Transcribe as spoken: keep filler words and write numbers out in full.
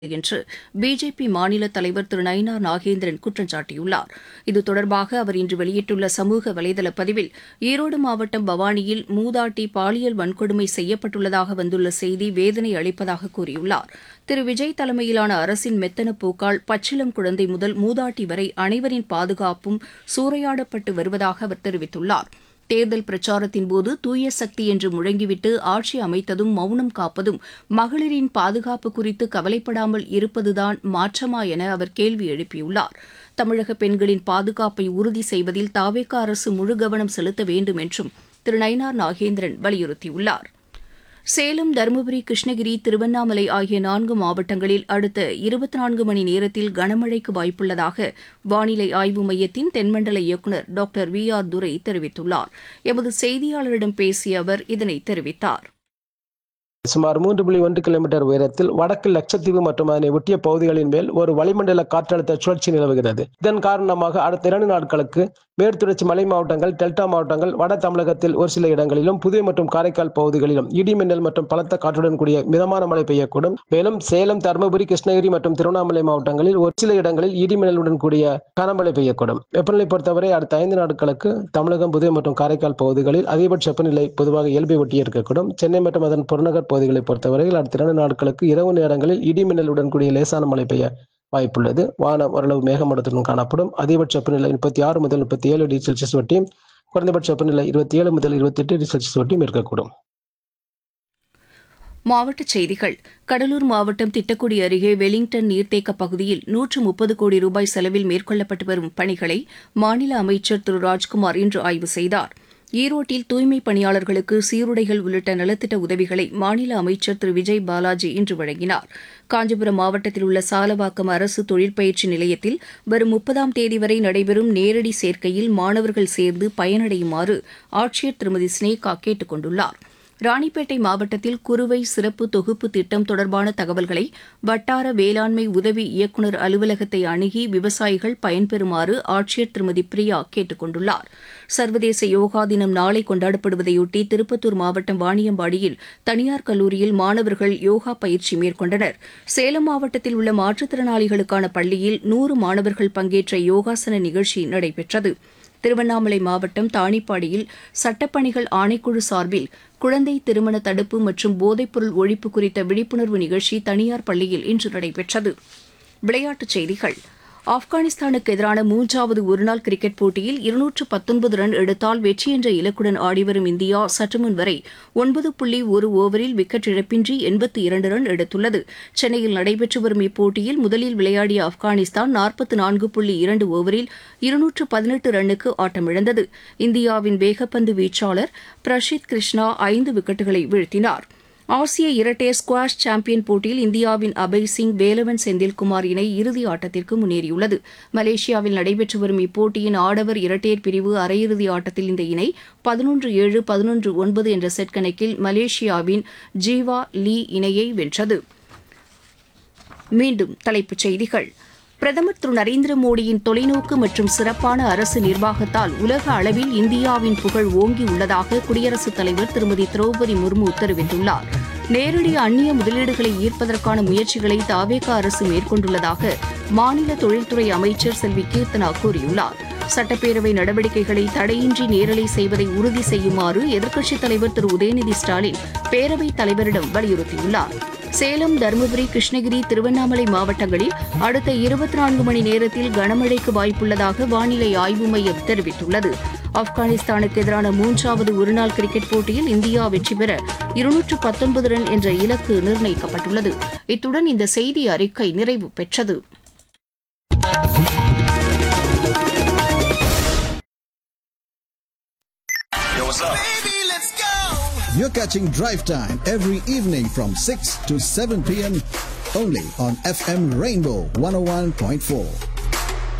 என்று பிஜேபி மாநில தலைவர் திரு நயினார் நாகேந்திரன் குற்றம் சாட்டியுள்ளார். இது தொடர்பாக அவர் இன்று வெளியிட்டுள்ள சமூக வலைதள பதிவில், ஈரோடு மாவட்டம் பவானியில் மூதாட்டி பாலியல் வன்கொடுமை செய்யப்பட்டுள்ளதாக வந்துள்ள செய்தி வேதனை அளிப்பதாக கூறியுள்ளார். திரு விஜய் தலைமையிலான அரசின் மெத்தன போக்கால் பச்சிளம் குழந்தை முதல் மூதாட்டி வரை அனைவரின் பாதுகாப்பும் சூறையாடப்பட்டு வருவதாக அவர் தெரிவித்துள்ளார். தேர்தல் பிரச்சாரத்தின்போது தூய சக்தி என்று முழங்கிவிட்டு ஆட்சி அமைத்ததும் மௌனம் காப்பதும் மகளிரின் பாதுகாப்பு குறித்து கவலைப்படாமல் இருப்பதுதான் மாற்றமா என அவர் கேள்வி எழுப்பியுள்ளார். தமிழக பெண்களின் பாதுகாப்பை உறுதி செய்வதில் தாவேகா அரசு முழு கவனம் செலுத்த வேண்டும் என்றும் திரு நயினார் நாகேந்திரன் வலியுறுத்தியுள்ளார். சேலம், தருமபுரி, கிருஷ்ணகிரி, திருவண்ணாமலை ஆகிய நான்கு மாவட்டங்களில் அடுத்த இருபத்தி நான்கு மணி நேரத்தில் கனமழைக்கு வாய்ப்புள்ளதாக வானிலை ஆய்வு மையத்தின் தென்மண்டல இயக்குநர் டாக்டர் வி ஆர் துரை தெரிவித்துள்ளார். எமது செய்தியாளரிடம் பேசிய அவர் இதனை தெரிவித்தார். சுமார் மூன்று புள்ளி ஒன்று கிலோமீட்டர் உயரத்தில் வடக்கு லட்சத்தீவு மற்றும் அதனை ஒட்டிய பகுதிகளின் மேல் ஒரு வளிமண்டல காற்றழுத்த சுழற்சி நிலவுகிறது. இதன் காரணமாக அடுத்த இரண்டு நாட்களுக்கு மேற்குத்தொடர்ச்சி மலை மாவட்டங்கள், டெல்டா மாவட்டங்கள், வட தமிழகத்தில் ஒரு சில இடங்களிலும், புதுவை மற்றும் காரைக்கால் பகுதிகளிலும் இடி மின்னல் மற்றும் பலத்த காற்றுடன் கூடிய மிதமான மழை பெய்யக்கூடும். மேலும் சேலம், தருமபுரி, கிருஷ்ணகிரி மற்றும் திருவண்ணாமலை மாவட்டங்களில் ஒரு சில இடங்களில் இடி மின்னலுடன் கூடிய கனமழை பெய்யக்கூடும். வெப்பநிலை பொறுத்தவரை அடுத்த ஐந்து நாட்களுக்கு தமிழகம், புதுவை மற்றும் காரைக்கால் பகுதிகளில் அதிகபட்ச வெப்பநிலை பொதுவாக இயல்பை ஒட்டி இருக்கக்கூடும். சென்னை மற்றும் அதன் புறநகர் பகுதிகளை பொறுத்தவரையில் அடுத்த இரண்டு நாட்களுக்கு இரவு நேரங்களில் இடி மின்னலுடன் கூடிய லேசான மழை பெய்ய வாய்ப்புள்ளது. வானம் ஓரளவு மேகமூட்டத்துடன் காணப்படும். அதிகபட்ச வெப்பநிலை முப்பத்தி ஆறு முதல் முப்பத்தி ஏழு டிகிரி செல்சியஸ் வட்டியும், குறைந்தபட்ச வெப்பநிலை இருபத்தி ஏழு முதல் இருபத்தி எட்டு டிகிரி செல்சியஸ் வட்டியும் இருக்கக்கூடும். மாவட்டச் செய்திகள். கடலூர் மாவட்டம் திட்டக்குடி அருகே வெலிங்டன் நீர்த்தேக்க பகுதியில் நூற்று முப்பது கோடி ரூபாய் செலவில் மேற்கொள்ளப்பட்டு வரும் பணிகளை மாநில அமைச்சர் திரு ராஜ்குமார் இன்று ஆய்வு செய்தார். ஈரோட்டில் தூய்மைப் பணியாளர்களுக்கு சீருடைகள் உள்ளிட்ட நலத்திட்ட உதவிகளை மாநில அமைச்சர் திரு விஜய் பாலாஜி இன்று வழங்கினார். காஞ்சிபுரம் மாவட்டத்தில் உள்ள சாலவாக்கம் அரசு தொழிற்பயிற்சி நிலையத்தில் வரும் முப்பதாம் தேதி வரை நடைபெறும் நேரடி சேர்க்கையில் மாணவர்கள் சேர்ந்து பயனடையுமாறு ஆட்சியர் திருமதி ஸ்னேகா கேட்டுக் கொண்டுள்ளார். ராணிப்பேட்டை மாவட்டத்தில் குறுவை சிறப்பு தொகுப்பு திட்டம் தொடர்பான தகவல்களை வட்டார வேளாண்மை உதவி இயக்குநர் அலுவலகத்தை அணுகி விவசாயிகள் பயன்பெறுமாறு ஆட்சியர் திருமதி பிரியா கேட்டுக் கொண்டுள்ளார். சர்வதேச யோகா தினம் நாளை கொண்டாடப்படுவதையொட்டி திருப்பத்தூர் மாவட்டம் வாணியம்பாடியில் தனியார் கல்லூரியில் மாணவர்கள் யோகா பயிற்சி மேற்கொண்டனர். சேலம் மாவட்டத்தில் உள்ள மாற்றுத்திறனாளிகளுக்கான பள்ளியில் நூறு மாணவர்கள் பங்கேற்ற யோகாசன நிகழ்ச்சி நடைபெற்றது. திருவண்ணாமலை மாவட்டம் தாணிப்பாடியில் சட்டப்பணிகள் ஆணைக்குழு சார்பில் குழந்தை திருமண தடுப்பு மற்றும் போதைப்பொருள் ஒழிப்பு குறித்த விழிப்புணர்வு நிகழ்ச்சி தனியார் பள்ளியில் இன்று நடைபெற்றது. விளையாட்டுச் செய்திகள். ஆப்கானிஸ்தானுக்கு எதிரான மூன்றாவது ஒருநாள் கிரிக்கெட் போட்டியில் இருநூற்று பத்தொன்பது ரன் எடுத்தால் வெற்றி என்ற இலக்குடன் ஆடிவரும் இந்தியா சற்றுமுன் வரை ஒன்பது புள்ளி ஒரு ஓவரில் விக்கெட் இழப்பின்றி எண்பத்தி இரண்டு ரன் எடுத்துள்ளது. சென்னையில் நடைபெற்று வரும் இப்போட்டியில் முதலில் விளையாடிய ஆப்கானிஸ்தான் நாற்பத்தி நான்கு புள்ளி இரண்டு ஓவரில் இருநூற்று பதினெட்டு ரன்னுக்கு ஆட்டமிழந்தது. இந்தியாவின் வேகப்பந்து வீச்சாளர் பிரஷித் கிருஷ்ணா ஐந்து விக்கெட்டுகளை வீழ்த்தினார். ஆசிய இரட்டையர் ஸ்குவாஷ் சாம்பியன் போட்டியில் இந்தியாவின் அபய் சிங், வேலவன் செந்தில்குமார் இணை இறுதி ஆட்டத்திற்கு முன்னேறியுள்ளது. மலேசியாவில் நடைபெற்று வரும் இப்போட்டியின் ஆடவர் இரட்டையர் பிரிவு அரையிறுதி ஆட்டத்தில் இந்த இணை பதினொன்று ஏழு, பதினொன்று ஒன்பது என்ற செட் கணக்கில் மலேசியாவின் ஜீவா லீ இணையை வென்றது. மீண்டும் தலைப்புச் செய்திகள். பிரதமர் திரு நரேந்திர மோடியின் தொலைநோக்கு மற்றும் சிறப்பான அரசு நிர்வாகத்தால் உலக அளவில் இந்தியாவின் புகழ் ஓங்கி உள்ளதாக குடியரசுத் தலைவர் திருமதி திரௌபதி முர்மு தெரிவித்துள்ளார். நேரடி அந்நிய முதலீடுகளை ஈர்ப்பதற்கான முயற்சிகளை தாவேகா அரசு மேற்கொண்டுள்ளதாக மாநில தொழில்துறை அமைச்சர் செல்வி கீர்த்தனா கூறியுள்ளார். சட்டப்பேரவை நடவடிக்கைகளை தடையின்றி நேரலை செய்வதை உறுதி செய்யுமாறு எதிர்க்கட்சித் தலைவர் திரு உதயநிதி ஸ்டாலின் பேரவைத் தலைவரிடம் வலியுறுத்தியுள்ளார். சேலம், தருமபுரி, கிருஷ்ணகிரி, திருவண்ணாமலை மாவட்டங்களில் அடுத்த இருபத்தி நான்கு மணி நேரத்தில் கனமழைக்கு வாய்ப்புள்ளதாக வானிலை ஆய்வு மையம் தெரிவித்துள்ளது. ஆப்கானிஸ்தானுக்கு எதிரான மூன்றாவது ஒருநாள் கிரிக்கெட் போட்டியில் இந்தியா வெற்றி பெற இருநூற்று பத்தொன்பது ரன் என்ற இலக்கு நிர்ணயிக்கப்பட்டுள்ளது. இத்துடன் இந்த செய்தி அறிக்கை நிறைவு பெற்றது. You're catching Drive Time every evening from six to seven p.m. only on F M Rainbow one oh one point four.